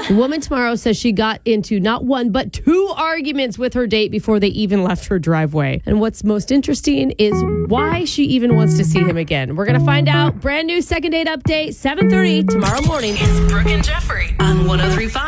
Woman tomorrow says she got into not one, but 2 arguments with her date before they even left her driveway. And what's most interesting is why she even wants to see him again. We're going to find out. Brand new second date update, 7:30 tomorrow morning. It's Brooke and Jeffrey on 103.5.